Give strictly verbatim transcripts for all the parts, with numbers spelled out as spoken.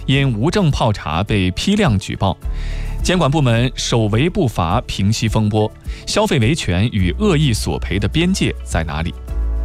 因无证泡茶被批量举报。监管部门首违不罚，平息风波。消费维权与恶意索赔的边界在哪里？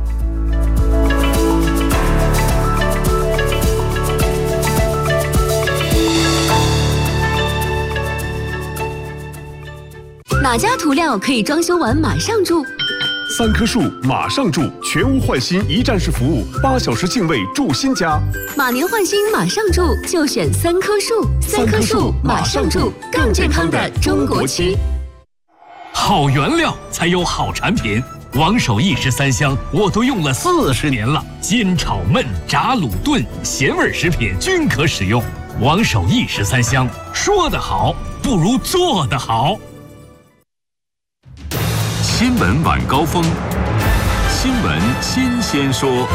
哪家涂料可以装修完马上住？ 三棵树马上住，全屋换新一站式服务，八小时净位住新家。 马年换新马上住，就选三棵树。三棵树马上住，更健康的中国区。 好原料才有好产品。王守义十三香我都用了四十年了，煎炒焖炸卤炖咸味食品均可使用。王守义十三香，说得好不如做得好。 新闻晚高峰，新闻新鲜说。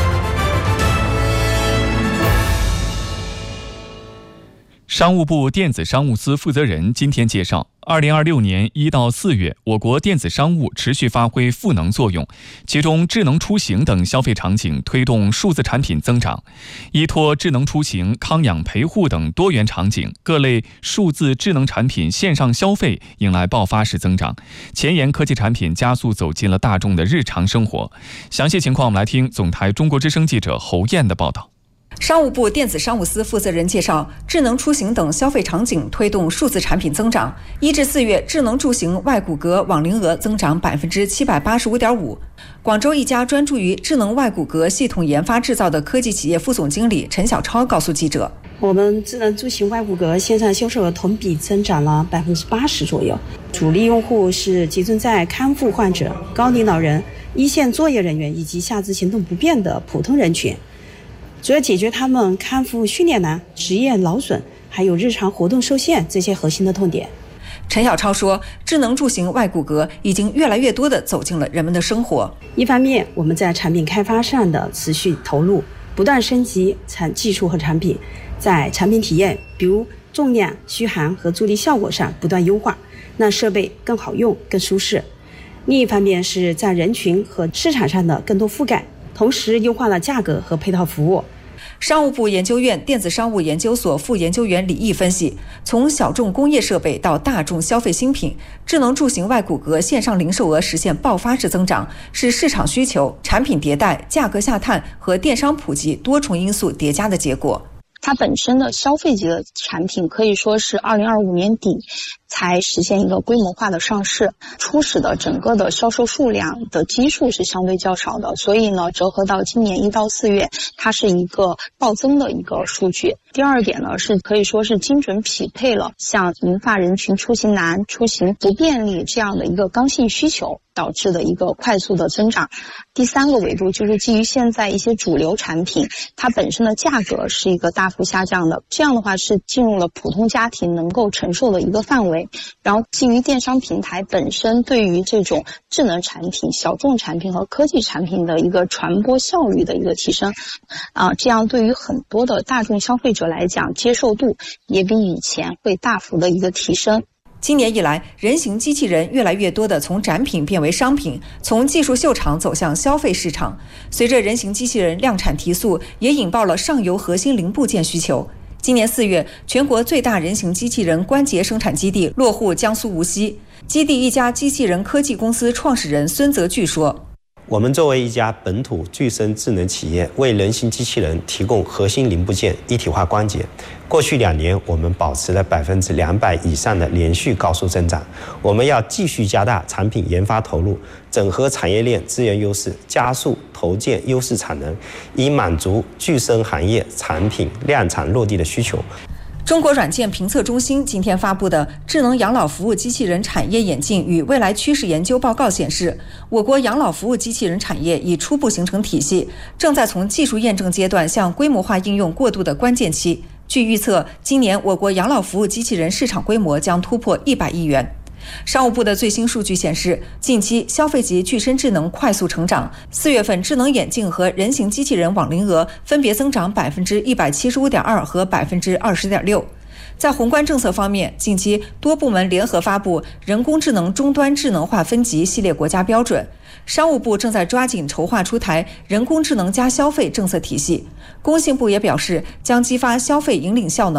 商务部电子商务司负责人今天介绍，二零二六年一到四月，我国电子商务持续发挥赋能作用，其中智能出行等消费场景推动数字产品增长。依托智能出行、康养陪护等多元场景，各类数字智能产品线上消费迎来爆发式增长，前沿科技产品加速走进了大众的日常生活。详细情况我们来听总台中国之声记者侯燕的报道。 商务部电子商务司负责人介绍，智能出行等消费场景推动数字产品增长。一至四月，智能出行外骨骼网龄额增长百分之七百八十五点五。广州一家专注于智能外骨骼系统研发制造的科技企业副总经理陈小超告诉记者， 我们智能出行外骨骼线上销售额同比增长了百分之八十左右，主力用户是集中在康复患者、高龄老人、一线作业人员以及下肢行动不便的普通人群。主要解决他们康复训练难、职业劳损还有日常活动受限这些核心的痛点。 陈小超说，智能出行外骨骼已经越来越多地走进了人们的生活。 一方面，我们在产品开发上的持续投入，不断升级产技术和产品，在产品体验，比如重量、续航和助力效果上不断优化，让设备更好用、更舒适。另一方面是在人群和市场上的更多覆盖，同时优化了价格和配套服务。 商务部研究院电子商务研究所副研究员李毅分析，从小众工业设备到大众消费新品，智能出行外骨骼线上零售额实现爆发式增长，是市场需求、产品迭代、价格下探和电商普及多重因素叠加的结果。 它本身的消费级的产品可以说是二零二五年底才实现一个规模化的上市，初始的整个的销售数量的基数是相对较少的，所以呢，折合到今年一到四月，它是一个暴增的一个数据。第二点呢，是可以说是精准匹配了像银发人群出行难、出行不便利这样的一个刚性需求导致的一个快速的增长。第三个维度就是基于现在一些主流产品，它本身的价格是一个大幅下降的，这样的话是进入了普通家庭能够承受的一个范围。然后基于电商平台本身对于这种智能产品、小众产品和科技产品的一个传播效率的一个提升，啊，这样对于很多的大众消费者来讲，接受度也比以前会大幅的一个提升。 今年以来，人形机器人越来越多地从展品变为商品，从技术秀场走向消费市场。随着人形机器人量产提速，也引爆了上游核心零部件需求。今年四月，全国最大人形机器人关节生产基地落户江苏无锡。基地一家机器人科技公司创始人孙泽巨说， 我们作为一家本土具身智能企业，为人形机器人提供核心零部件、一体化关节。过去两年，我们保持了百分之两百以上的连续高速增长。我们要继续加大产品研发投入，整合产业链资源优势，加速投建优势产能，以满足具身行业产品量产落地的需求。 中国软件评测中心今天发布的《智能养老服务机器人产业演进与未来趋势研究报告》显示，我国养老服务机器人产业已初步形成体系，正在从技术验证阶段向规模化应用过渡的关键期。据预测，今年我国养老服务机器人市场规模将突破一百亿元。商务部的最新数据显示，近期消费级具身智能快速成长，四月份智能眼镜和人形机器人网龄额分别增长百分之一百七十五点二和百分之二十点六。在宏观政策方面，近期多部门联合发布人工智能终端智能化分级系列国家标准，商务部正在抓紧筹划出台人工智能加消费政策体系。工信部也表示，将激发消费引领效能。